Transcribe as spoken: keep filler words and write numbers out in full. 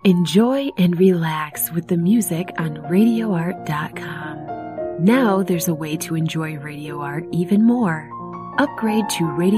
Enjoy and relax with the music on radio art dot com. Now there's a way to enjoy Radio Art even more. Upgrade to Radio